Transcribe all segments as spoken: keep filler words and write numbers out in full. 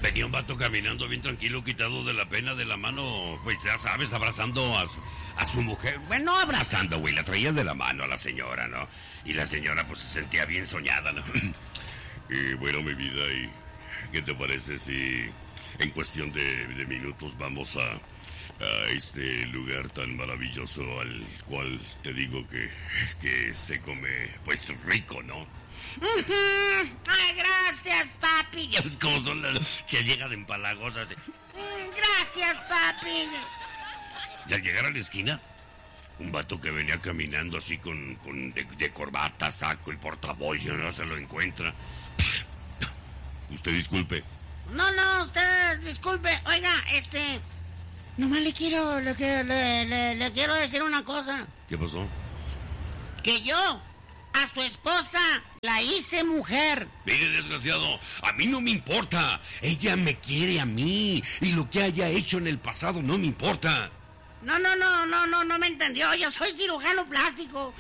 venía un vato caminando bien tranquilo, quitado de la pena, de la mano, pues ya sabes, abrazando a su, a su mujer. Bueno, abrazando, güey, la traía de la mano a la señora, ¿no? Y la señora, pues, se sentía bien soñada, ¿no? Y bueno, mi vida, ¿y qué te parece si en cuestión de, de minutos vamos a, a este lugar tan maravilloso al cual te digo que, que se come, pues, rico, ¿no? Uh-huh. Ay, gracias, papi. Ya ves cómo son las... Se llega de empalagosas. Mm, gracias, papi. Y al llegar a la esquina, un vato que venía caminando así con, con de, de corbata, saco y portabollo, no se lo encuentra. Usted disculpe. No, no, usted disculpe. Oiga, este... Nomás le quiero, le, le, le, le quiero decir una cosa. ¿Qué pasó? Que yo... a su esposa la hice mujer. Mire, desgraciado, a mí no me importa. Ella me quiere a mí. Y lo que haya hecho en el pasado no me importa. No, no, no, no, no, no me entendió. Yo soy cirujano plástico.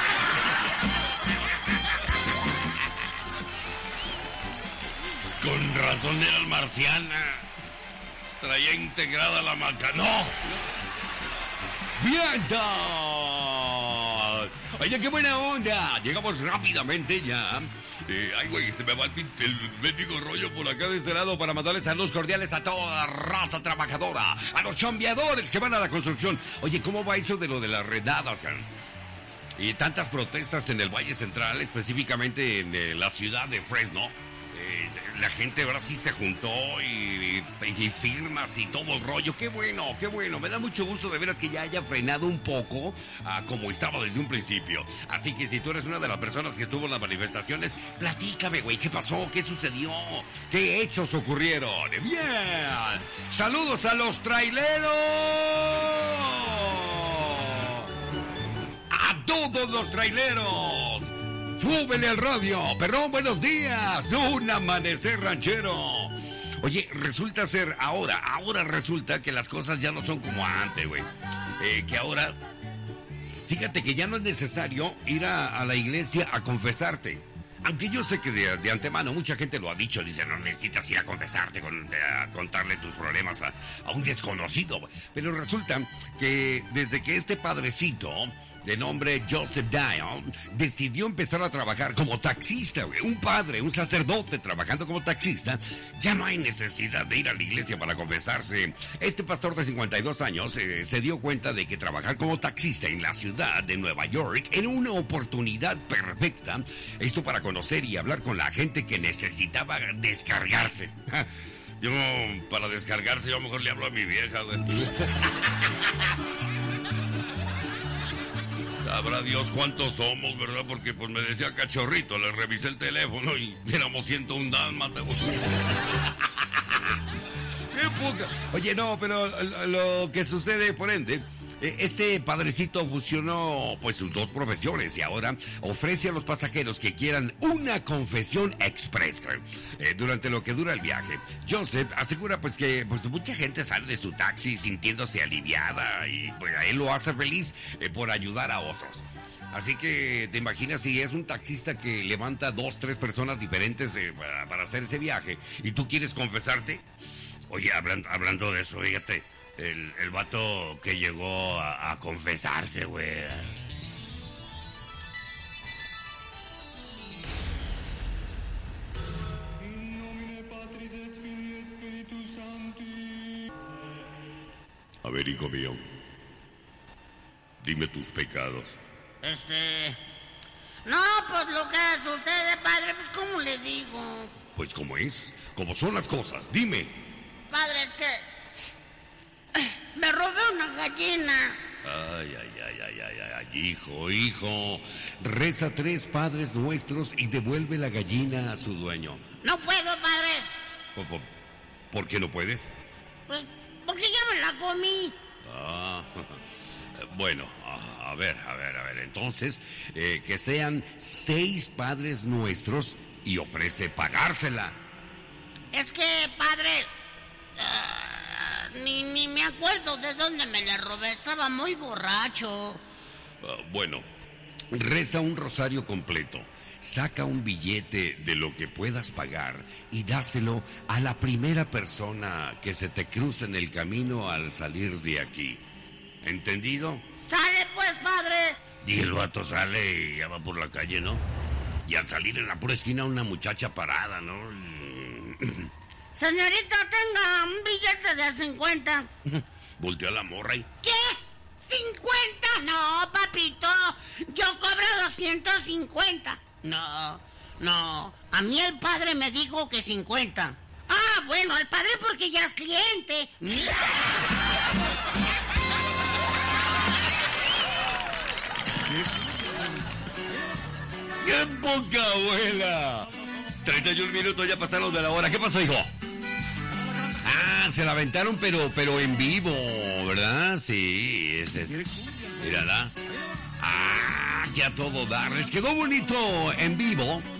Con razón era el marciana. Traía integrada la maca. ¡No! ¡Vienda! Oye, qué buena onda. Llegamos rápidamente ya. Eh, ay, güey, se me va el, el médico rollo por acá de este lado para mandarles saludos cordiales a toda la raza trabajadora, a los chambeadores que van a la construcción. Oye, ¿cómo va eso de lo de las redadas, cara? Y tantas protestas en el Valle Central, específicamente en eh, la ciudad de Fresno. Eh, la gente ahora sí se juntó y, y, y firmas y todo el rollo. Qué bueno, qué bueno. Me da mucho gusto de veras que ya haya frenado un poco a como estaba desde un principio. Así que si tú eres una de las personas que estuvo en las manifestaciones, platícame, güey, ¿qué pasó? ¿Qué sucedió? ¿Qué hechos ocurrieron? Bien. Saludos a los traileros. A todos los traileros. ¡Súbele al radio! ¡Perrón, buenos días! ¡Un amanecer ranchero! Oye, resulta ser ahora, ahora resulta que las cosas ya no son como antes, güey. Eh, que ahora, fíjate que ya no es necesario ir a, a la iglesia a confesarte. Aunque yo sé que de, de antemano mucha gente lo ha dicho, dice, no necesitas ir a confesarte, con, a contarle tus problemas a, a un desconocido. Pero resulta que desde que este padrecito de nombre Joseph Dial decidió empezar a trabajar como taxista, güey. Un padre, un sacerdote trabajando como taxista, ya no hay necesidad de ir a la iglesia para confesarse. Este pastor de cincuenta y dos años eh, se dio cuenta de que trabajar como taxista en la ciudad de Nueva York era una oportunidad perfecta, esto para conocer y hablar con la gente que necesitaba descargarse. Yo, para descargarse, yo a lo mejor le hablo a mi vieja, güey. Sabrá Dios cuántos somos, ¿verdad? Porque pues me decía cachorrito, le revisé el teléfono y éramos ciento un dálmatas. ¡Qué poca! Oye, no, pero lo, lo que sucede, por ende, este padrecito fusionó pues sus dos profesiones y ahora ofrece a los pasajeros que quieran una confesión express eh, durante lo que dura el viaje. Joseph asegura pues que pues mucha gente sale de su taxi sintiéndose aliviada y pues a él lo hace feliz eh, por ayudar a otros. Así que te imaginas si es un taxista que levanta dos, tres personas diferentes eh, para, para hacer ese viaje y tú quieres confesarte. Oye, hablando, hablando de eso, fíjate. El, el vato que llegó a, a confesarse, güey. A ver, hijo mío, dime tus pecados. Este... No, pues lo que sucede, padre, pues ¿cómo le digo? Pues como es, como son las cosas, dime. Padre, es que... me robé una gallina. Ay, ay, ay, ay, ay, ay, hijo, hijo. Reza tres Padres Nuestros y devuelve la gallina a su dueño. No puedo, padre. ¿Por, por, ¿por qué no puedes? Pues porque ya me la comí. Ah, bueno, a, a ver, a ver, a ver. Entonces, eh, que sean seis Padres Nuestros y ofrece pagársela. Es que, padre... Uh, ni, ni me acuerdo de dónde me la robé. Estaba muy borracho. Uh, bueno, reza un rosario completo. saca un billete de lo que puedas pagar y dáselo a la primera persona que se te cruce en el camino al salir de aquí. ¿Entendido? ¡Sale pues, padre! Y el vato sale y ya va por la calle, ¿no? Y al salir en la pura esquina una muchacha parada, ¿no? Señorita, tenga un billete de cincuenta. Volteó a la morra y... ¿Qué? ¿cincuenta? No, papito. Yo cobro doscientos cincuenta. No, no. A mí el padre me dijo que cincuenta. Ah, bueno, el padre porque ya es cliente. ¡Qué poca abuela! treinta y un minutos ya pasaron de la hora. ¿Qué pasó, hijo? Ah, se la aventaron, pero, pero en vivo, ¿verdad? Sí, ese es. Mírala. Ah, ya todo dar. Les quedó bonito en vivo.